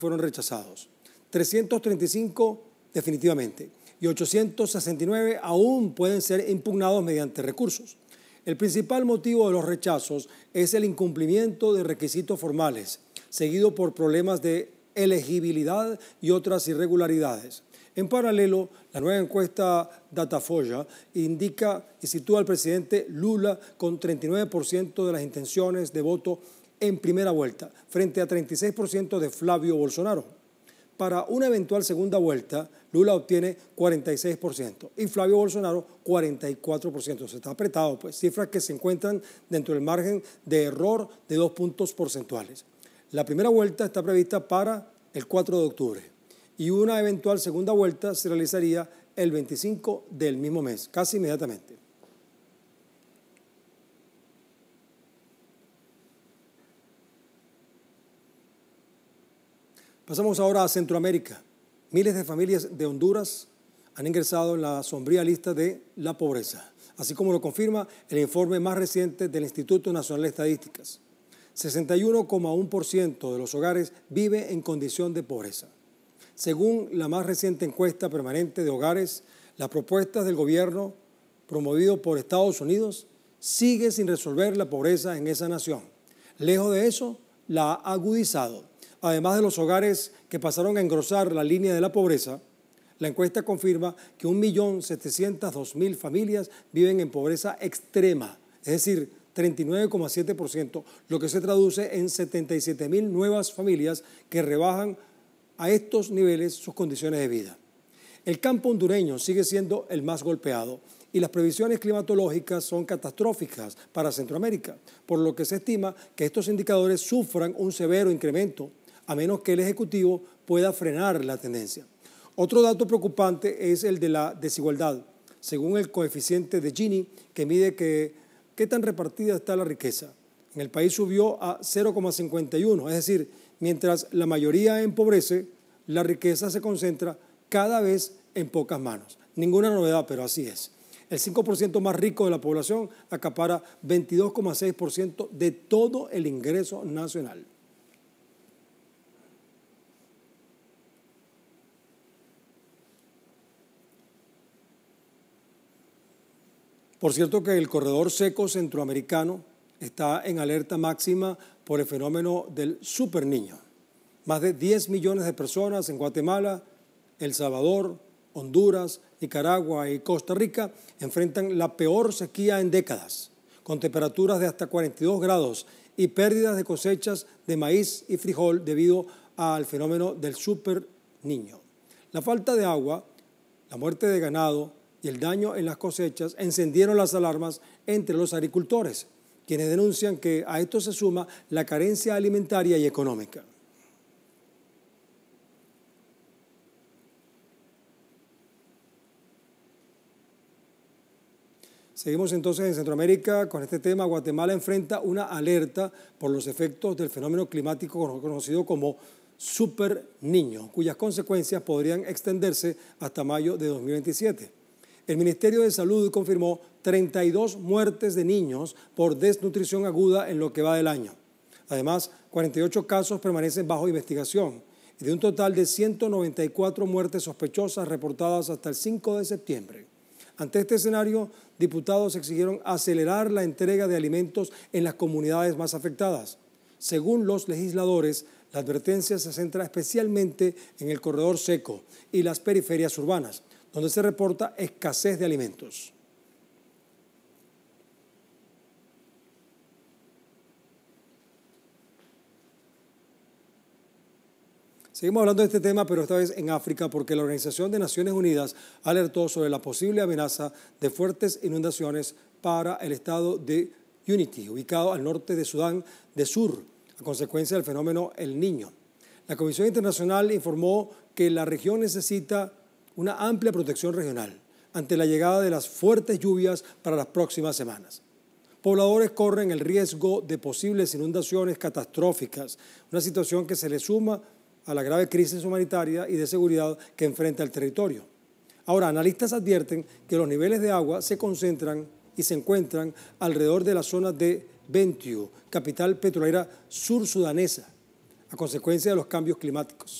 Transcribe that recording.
fueron rechazados, 335 definitivamente y 869 aún pueden ser impugnados mediante recursos. El principal motivo de los rechazos es el incumplimiento de requisitos formales, seguido por problemas de elegibilidad y otras irregularidades. En paralelo, la nueva encuesta Datafolha indica y sitúa al presidente Lula con 39% de las intenciones de voto en primera vuelta, frente a 36% de Flavio Bolsonaro. Para una eventual segunda vuelta, Lula obtiene 46% y Flavio Bolsonaro 44%. Se está apretado, pues, cifras que se encuentran dentro del margen de error de 2 puntos porcentuales. La primera vuelta está prevista para el 4 de octubre y una eventual segunda vuelta se realizaría el 25 del mismo mes, casi inmediatamente. Pasamos ahora a Centroamérica. Miles de familias de Honduras han ingresado en la sombría lista de la pobreza, así como lo confirma el informe más reciente del Instituto Nacional de Estadísticas. 61,1% de los hogares vive en condición de pobreza. Según la más reciente encuesta permanente de hogares, las propuestas del gobierno promovido por Estados Unidos sigue sin resolver la pobreza en esa nación. Lejos de eso, la ha agudizado. Además de los hogares que pasaron a engrosar la línea de la pobreza, la encuesta confirma que 1.702.000 familias viven en pobreza extrema, es decir, 39,7%, lo que se traduce en 77.000 nuevas familias que rebajan a estos niveles sus condiciones de vida. El campo hondureño sigue siendo el más golpeado y las previsiones climatológicas son catastróficas para Centroamérica, por lo que se estima que estos indicadores sufran un severo incremento, a menos que el Ejecutivo pueda frenar la tendencia. Otro dato preocupante es el de la desigualdad, según el coeficiente de Gini, que mide qué tan repartida está la riqueza. En el país subió a 0,51, es decir, mientras la mayoría empobrece, la riqueza se concentra cada vez en pocas manos. Ninguna novedad, pero así es. El 5% más rico de la población acapara 22,6% de todo el ingreso nacional. Por cierto que el corredor seco centroamericano está en alerta máxima por el fenómeno del superniño. Más de 10 millones de personas en Guatemala, El Salvador, Honduras, Nicaragua y Costa Rica enfrentan la peor sequía en décadas, con temperaturas de hasta 42 grados y pérdidas de cosechas de maíz y frijol debido al fenómeno del superniño. La falta de agua, la muerte de ganado y el daño en las cosechas encendieron las alarmas entre los agricultores, quienes denuncian que a esto se suma la carencia alimentaria y económica. Seguimos entonces en Centroamérica con este tema. Guatemala enfrenta una alerta por los efectos del fenómeno climático conocido como superniño, cuyas consecuencias podrían extenderse hasta mayo de 2027. El Ministerio de Salud confirmó 32 muertes de niños por desnutrición aguda en lo que va del año. Además, 48 casos permanecen bajo investigación y de un total de 194 muertes sospechosas reportadas hasta el 5 de septiembre. Ante este escenario, diputados exigieron acelerar la entrega de alimentos en las comunidades más afectadas. Según los legisladores, la advertencia se centra especialmente en el corredor seco y las periferias urbanas, donde se reporta escasez de alimentos. Seguimos hablando de este tema, pero esta vez en África, porque la Organización de Naciones Unidas alertó sobre la posible amenaza de fuertes inundaciones para el estado de Unity, ubicado al norte de Sudán del Sur, a consecuencia del fenómeno El Niño. La Comisión Internacional informó que la región necesita una amplia protección regional ante la llegada de las fuertes lluvias para las próximas semanas. Pobladores corren el riesgo de posibles inundaciones catastróficas, una situación que se le suma a la grave crisis humanitaria y de seguridad que enfrenta el territorio. Ahora, analistas advierten que los niveles de agua se concentran y se encuentran alrededor de la zona de Bentiu, capital petrolera sursudanesa. a consecuencia de los cambios climáticos.